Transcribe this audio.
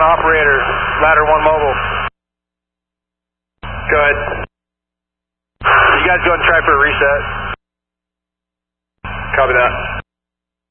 operator, ladder 1 mobile. Go ahead. You guys go ahead and try for a reset. Copy that.